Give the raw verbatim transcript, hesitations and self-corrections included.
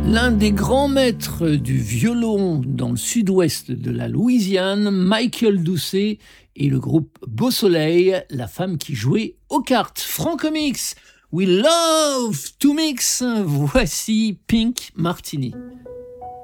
L'un des grands maîtres du violon dans le sud-ouest de la Louisiane, Michael Doucet, et le groupe Beau Soleil, la femme qui jouait aux cartes. Franco Mix, we love to mix. Voici Pink Martini.